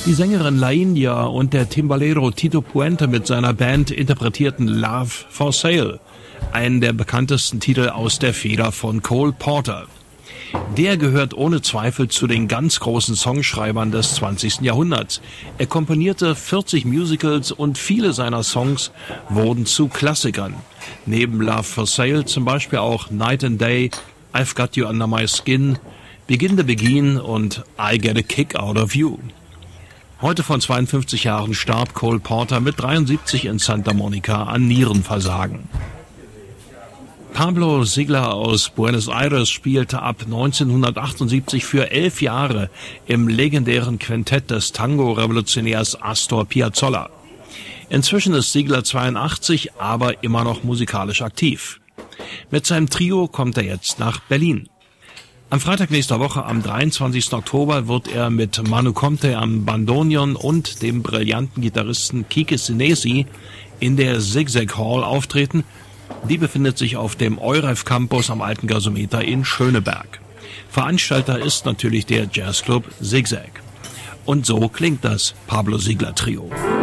Die Sängerin La India und der Timbalero Tito Puente mit seiner Band interpretierten Love for Sale, einen der bekanntesten Titel aus der Feder von Cole Porter. Der gehört ohne Zweifel zu den ganz großen Songschreibern des 20. Jahrhunderts. Er komponierte 40 Musicals und viele seiner Songs wurden zu Klassikern. Neben Love for Sale zum Beispiel auch Night and Day, I've Got You Under My Skin, Begin the Begin und I Get a Kick Out of You. Heute vor 52 Jahren starb Cole Porter mit 73 in Santa Monica an Nierenversagen. Pablo Sigler aus Buenos Aires spielte ab 1978 für 11 Jahre im legendären Quintett des Tango-Revolutionärs Astor Piazzolla. Inzwischen ist Sigler 82, aber immer noch musikalisch aktiv. Mit seinem Trio kommt er jetzt nach Berlin. Am Freitag nächster Woche, am 23. Oktober, wird er mit Manu Conte am Bandoneon und dem brillanten Gitarristen Kike Senesi in der Zigzag Hall auftreten. Die befindet sich auf dem Euref Campus am Alten Gasometer in Schöneberg. Veranstalter ist natürlich der Jazzclub Zigzag. Und so klingt das Pablo Sigler Trio.